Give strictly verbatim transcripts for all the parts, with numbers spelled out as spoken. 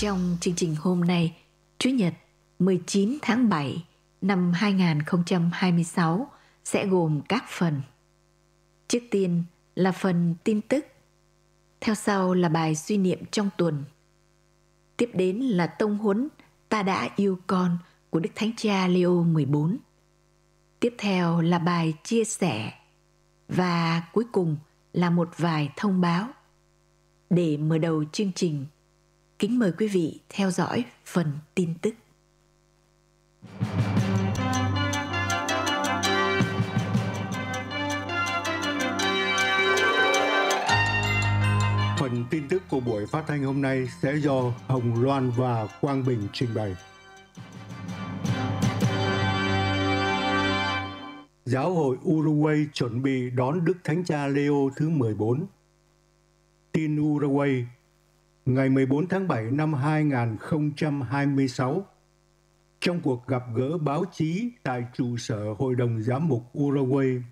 Trong chương trình hôm nay, Chủ nhật mười chín tháng bảy năm hai nghìn không trăm hai mươi sáu sẽ gồm các phần. Trước tiên là phần tin tức, theo sau là bài suy niệm trong tuần. Tiếp đến là tông huấn Ta đã yêu con của Đức Thánh Cha Leo mười bốn. Tiếp theo là bài chia sẻ và cuối cùng là một vài thông báo. Để mở đầu chương trình, kính mời quý vị theo dõi phần tin tức. Phần tin tức của buổi phát thanh hôm nay sẽ do Hồng Loan và Quang Bình trình bày. Giáo hội Uruguay chuẩn bị đón Đức Thánh Cha Leo thứ mười bốn. Tin Uruguay, ngày mười bốn tháng bảy năm hai nghìn không trăm hai mươi sáu, trong cuộc gặp gỡ báo chí tại trụ sở Hội đồng Giám mục Uruguay,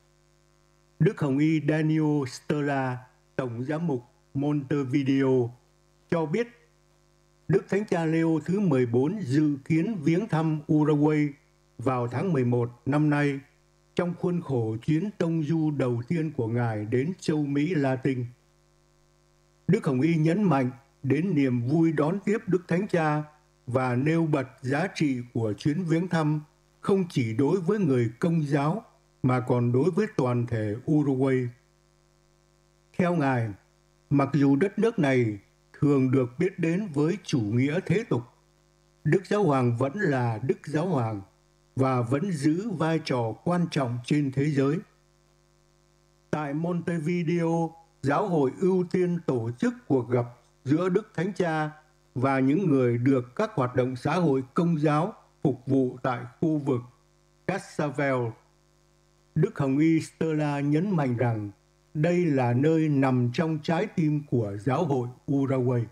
Đức Hồng Y Daniel Stella, Tổng Giám mục Montevideo, cho biết Đức Thánh Cha Leo thứ mười bốn dự kiến viếng thăm Uruguay vào tháng mười một năm nay trong khuôn khổ chuyến tông du đầu tiên của Ngài đến châu Mỹ Latin. Đức Hồng Y nhấn mạnh đến niềm vui đón tiếp Đức Thánh Cha và nêu bật giá trị của chuyến viếng thăm không chỉ đối với người Công giáo mà còn đối với toàn thể Uruguay. Theo Ngài, mặc dù đất nước này thường được biết đến với chủ nghĩa thế tục, Đức Giáo Hoàng vẫn là Đức Giáo Hoàng và vẫn giữ vai trò quan trọng trên thế giới. Tại Montevideo, Giáo hội ưu tiên tổ chức cuộc gặp giữa Đức Thánh Cha và những người được các hoạt động xã hội Công giáo phục vụ tại khu vực Cascavel. Đức Hồng Y Stella nhấn mạnh rằng đây là nơi nằm trong trái tim của Giáo hội Uruguay.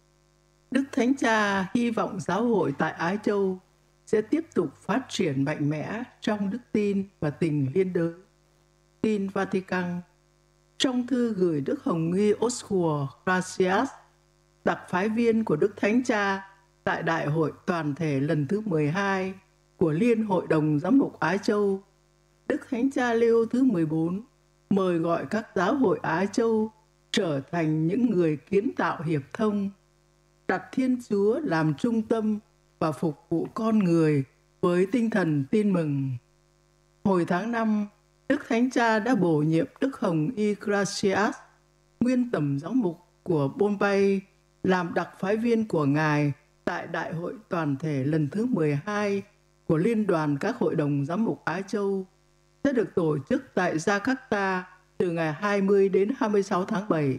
Đức Thánh Cha hy vọng Giáo hội tại Á Châu sẽ tiếp tục phát triển mạnh mẽ trong đức tin và tình liên đới. Tin Vatican. Trong thư gửi Đức Hồng Y Oscar Gracias, đặc phái viên của Đức Thánh Cha tại Đại hội toàn thể lần thứ mười hai của Liên Hội đồng Giám mục Á Châu, Đức Thánh Cha Leo thứ mười bốn mời gọi các giáo hội Á Châu trở thành những người kiến tạo hiệp thông, đặt Thiên Chúa làm trung tâm và phục vụ con người với tinh thần tin mừng. Hồi tháng năm, Đức Thánh Cha đã bổ nhiệm Đức Hồng Y Gracias, nguyên Tổng giám mục của Bombay, làm đặc phái viên của Ngài tại Đại hội toàn thể lần thứ mười hai của Liên đoàn các hội đồng giám mục Á Châu, sẽ được tổ chức tại Jakarta từ ngày hai mươi đến hai mươi sáu tháng bảy.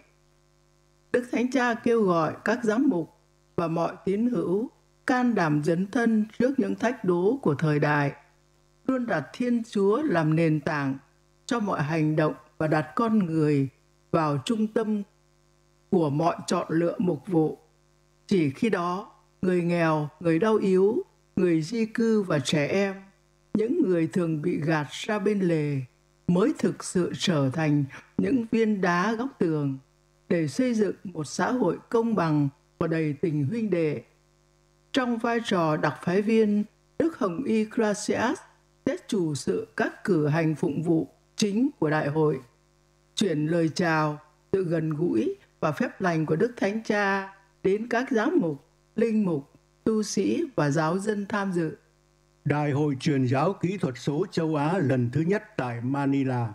Đức Thánh Cha kêu gọi các giám mục và mọi tín hữu can đảm dấn thân trước những thách đố của thời đại, luôn đặt Thiên Chúa làm nền tảng cho mọi hành động và đặt con người vào trung tâm của mọi chọn lựa mục vụ. Chỉ khi đó, người nghèo, người đau yếu, người di cư và trẻ em, những người thường bị gạt ra bên lề, mới thực sự trở thành những viên đá góc tường để xây dựng một xã hội công bằng và đầy tình huynh đệ. Trong vai trò đặc phái viên, Đức Hồng Y Gracias sẽ chủ sự các cử hành phụng vụ chính của đại hội, chuyển lời chào, sự gần gũi và phép lành của Đức Thánh Cha đến các giám mục, linh mục, tu sĩ và giáo dân tham dự. Đại hội truyền giáo kỹ thuật số châu Á lần thứ nhất tại Manila.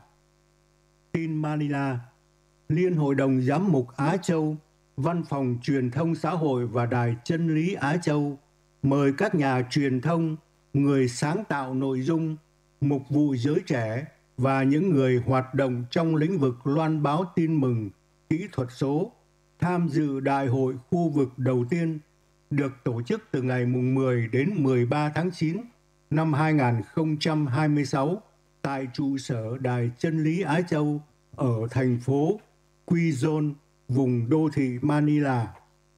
Tin Manila, Liên Hội đồng Giám mục Á Châu, Văn phòng Truyền thông Xã hội và Đài Chân lý Á Châu mời các nhà truyền thông, người sáng tạo nội dung, mục vụ giới trẻ và những người hoạt động trong lĩnh vực loan báo tin mừng, kỹ thuật số tham dự đại hội khu vực đầu tiên, được tổ chức từ ngày mười đến mười ba tháng chín năm hai nghìn không trăm hai mươi sáu tại trụ sở Đài Chân lý Á Châu ở thành phố Quezon, vùng đô thị Manila.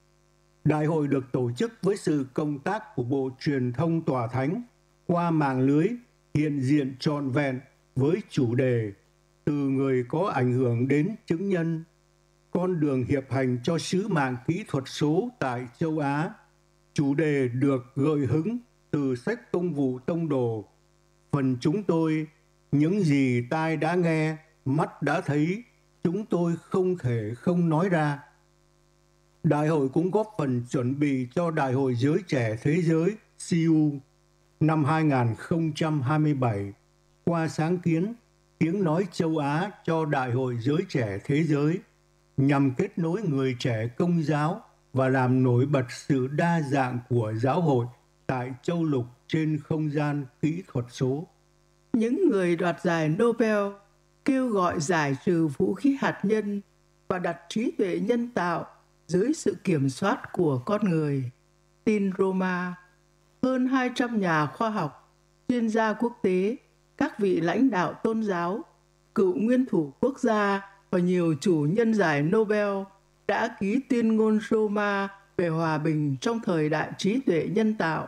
Đại hội được tổ chức với sự công tác của Bộ Truyền thông Tòa Thánh qua mạng lưới hiện diện trọn vẹn với chủ đề từ người có ảnh hưởng đến chứng nhân, con đường hiệp hành cho sứ mạng kỹ thuật số tại châu Á. Chủ đề được gợi hứng từ sách Công vụ Tông đồ. Phần chúng tôi, những gì tai đã nghe, mắt đã thấy, chúng tôi không thể không nói ra. Đại hội cũng góp phần chuẩn bị cho Đại hội Giới Trẻ Thế giới xê u năm hai không hai bảy qua sáng kiến Tiếng nói châu Á cho Đại hội Giới Trẻ Thế giới nhằm kết nối người trẻ Công giáo và làm nổi bật sự đa dạng của giáo hội tại châu lục trên không gian kỹ thuật số. Những người đoạt giải Nobel kêu gọi giải trừ vũ khí hạt nhân và đặt trí tuệ nhân tạo dưới sự kiểm soát của con người. Tin Roma, hơn hai trăm nhà khoa học, chuyên gia quốc tế, các vị lãnh đạo tôn giáo, cựu nguyên thủ quốc gia và nhiều chủ nhân giải Nobel đã ký tuyên ngôn Roma về hòa bình trong thời đại trí tuệ nhân tạo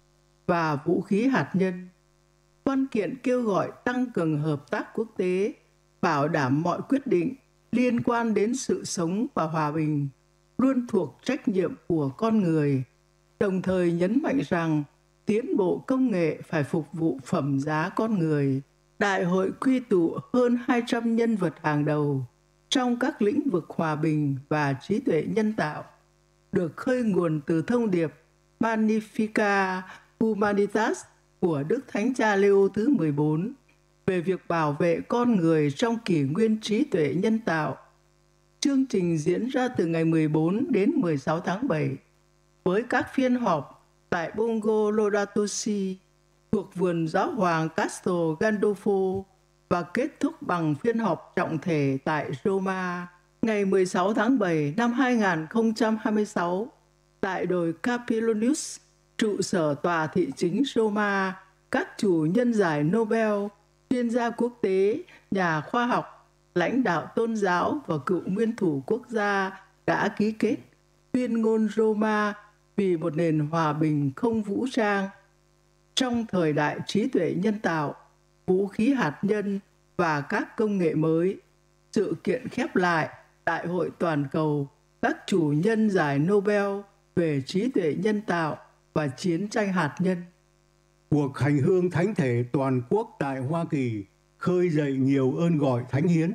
và vũ khí hạt nhân. Văn kiện kêu gọi tăng cường hợp tác quốc tế, bảo đảm mọi quyết định liên quan đến sự sống và hòa bình luôn thuộc trách nhiệm của con người, đồng thời nhấn mạnh rằng tiến bộ công nghệ phải phục vụ phẩm giá con người. Đại hội quy tụ hơn hai trăm nhân vật hàng đầu trong các lĩnh vực hòa bình và trí tuệ nhân tạo, được khơi nguồn từ thông điệp Magnificat Humanitas của Đức Thánh Cha Leo thứ mười bốn về việc bảo vệ con người trong kỷ nguyên trí tuệ nhân tạo. Chương trình diễn ra từ ngày mười bốn đến mười sáu tháng bảy với các phiên họp tại Bongo Laudato Si thuộc vườn giáo hoàng Castel Gandolfo và kết thúc bằng phiên họp trọng thể tại Roma ngày mười sáu tháng bảy năm hai không hai sáu tại đồi Capilonius, trụ sở tòa thị chính Roma. Các chủ nhân giải Nobel, chuyên gia quốc tế, nhà khoa học, lãnh đạo tôn giáo và cựu nguyên thủ quốc gia đã ký kết tuyên ngôn Roma vì một nền hòa bình không vũ trang. Trong thời đại trí tuệ nhân tạo, vũ khí hạt nhân và các công nghệ mới, sự kiện khép lại Đại hội toàn cầu các chủ nhân giải Nobel về trí tuệ nhân tạo và chiến tranh hạt nhân. Cuộc hành hương thánh thể toàn quốc tại Hoa Kỳ khơi dậy nhiều ơn gọi thánh hiến.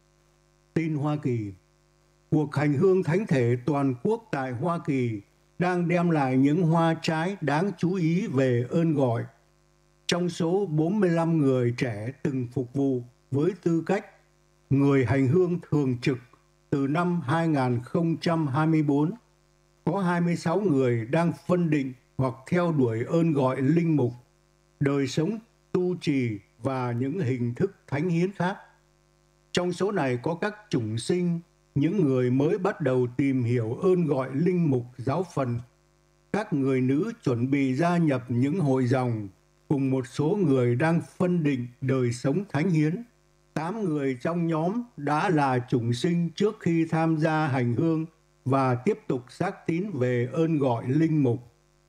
Tin Hoa Kỳ. Cuộc hành hương thánh thể toàn quốc tại Hoa Kỳ đang đem lại những hoa trái đáng chú ý về ơn gọi. Trong số bốn mươi lăm người trẻ từng phục vụ với tư cách người hành hương thường trực từ năm hai không hai tư, có hai mươi sáu người đang phân định hoặc theo đuổi ơn gọi linh mục, đời sống tu trì và những hình thức thánh hiến khác. Trong số này có các chủng sinh, những người mới bắt đầu tìm hiểu ơn gọi linh mục giáo phận, các người nữ chuẩn bị gia nhập những hội dòng, cùng một số người đang phân định đời sống thánh hiến. Tám người trong nhóm đã là chủng sinh trước khi tham gia hành hương và tiếp tục xác tín về ơn gọi linh mục.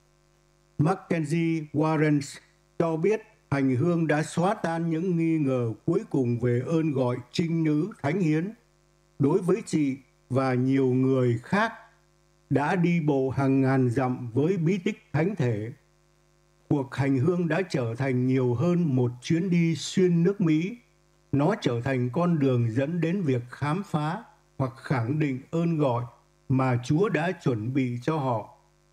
Mackenzie Warren cho biết hành hương đã xóa tan những nghi ngờ cuối cùng về ơn gọi trinh nữ thánh hiến. Đối với chị và nhiều người khác đã đi bộ hàng ngàn dặm với bí tích thánh thể, cuộc hành hương đã trở thành nhiều hơn một chuyến đi xuyên nước Mỹ. Nó trở thành con đường dẫn đến việc khám phá hoặc khẳng định ơn gọi mà Chúa đã chuẩn bị cho họ.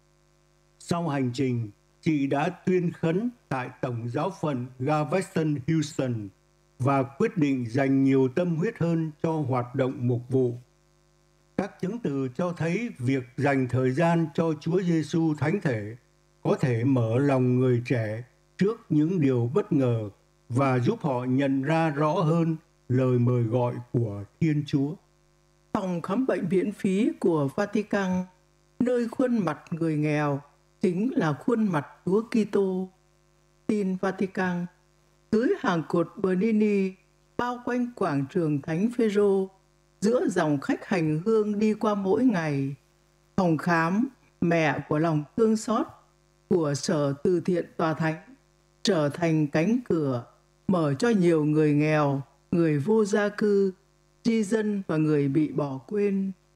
Sau hành trình, chị đã tuyên khấn tại Tổng giáo phận Galveston, Houston và quyết định dành nhiều tâm huyết hơn cho hoạt động mục vụ. Các chứng từ cho thấy việc dành thời gian cho Chúa Giêsu thánh thể có thể mở lòng người trẻ trước những điều bất ngờ và giúp họ nhận ra rõ hơn lời mời gọi của Thiên Chúa. Phòng khám bệnh miễn phí của Vatican, nơi khuôn mặt người nghèo chính là khuôn mặt Chúa Kitô. Tin Vatican. Dưới hàng cột Bernini bao quanh quảng trường Thánh Phêrô, giữa dòng khách hành hương đi qua mỗi ngày, phòng khám Mẹ của lòng thương xót của Sở Từ thiện Tòa Thánh trở thành cánh cửa mở cho nhiều người nghèo, người vô gia cư, di dân và người bị bỏ quên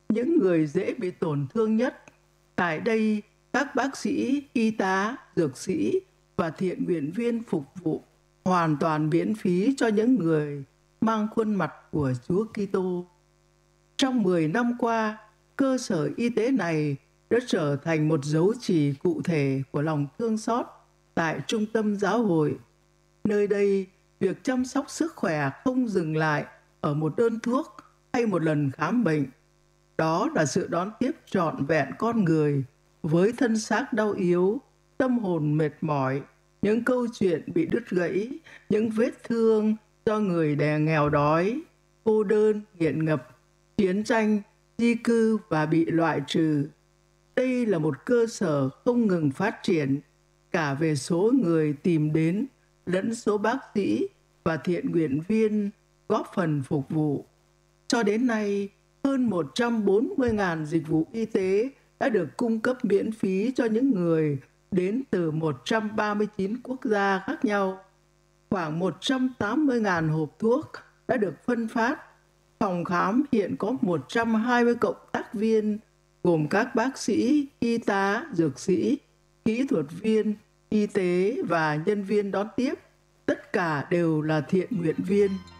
những người dễ bị tổn thương nhất. Tại đây, các bác sĩ, y tá, dược sĩ và thiện nguyện viên phục vụ hoàn toàn miễn phí cho những người mang khuôn mặt của Chúa Kitô. Trong mười năm qua, cơ sở y tế này đã trở thành một dấu chỉ cụ thể của lòng thương xót tại trung tâm giáo hội. Nơi đây, việc chăm sóc sức khỏe không dừng lại ở một đơn thuốc hay một lần khám bệnh. Đó là sự đón tiếp trọn vẹn con người với thân xác đau yếu, tâm hồn mệt mỏi, những câu chuyện bị đứt gãy, những vết thương do người đè nghèo đói, cô đơn, nghiện ngập, chiến tranh, di cư và bị loại trừ. Đây là một cơ sở không ngừng phát triển, cả về số người tìm đến lẫn số bác sĩ và thiện nguyện viên góp phần phục vụ. Cho đến nay, hơn một trăm bốn mươi nghìn dịch vụ y tế đã được cung cấp miễn phí cho những người đến từ một trăm ba mươi chín quốc gia khác nhau. Khoảng một trăm tám mươi nghìn hộp thuốc đã được phân phát. Phòng khám hiện có một trăm hai mươi cộng tác viên gồm các bác sĩ, y tá, dược sĩ, kỹ thuật viên, y tế và nhân viên đón tiếp. Tất cả đều là thiện nguyện viên.